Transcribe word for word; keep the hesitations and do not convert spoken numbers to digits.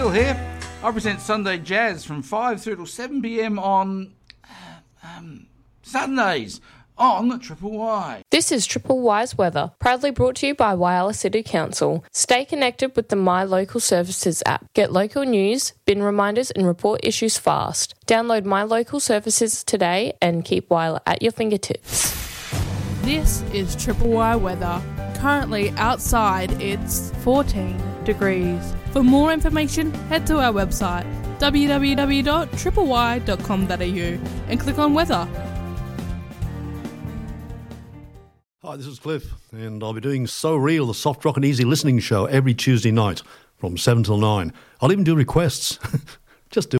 Phil here. I present Sunday Jazz from five through till seven p m on uh, um, Sundays on Triple Y. This is Triple Y's weather, proudly brought to you by Whyalla City Council. Stay connected with the My Local Services app. Get local news, bin reminders and report issues fast. Download My Local Services today and keep Whyalla at your fingertips. This is Triple Y weather. Currently outside it's fourteen degrees. For more information, head to our website w w w dot triple y dot com dot a u and click on weather. Hi, this is Cliff, and I'll be doing So Real, the soft rock and easy listening show every Tuesday night from seven till nine. I'll even do requests. Just do